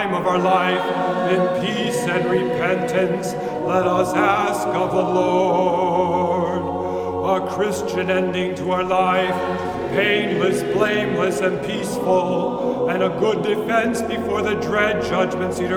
time of our life, in peace and repentance, let us ask of the Lord. A Christian ending to our life, painless, blameless, and peaceful, and a good defense before the dread judgment seat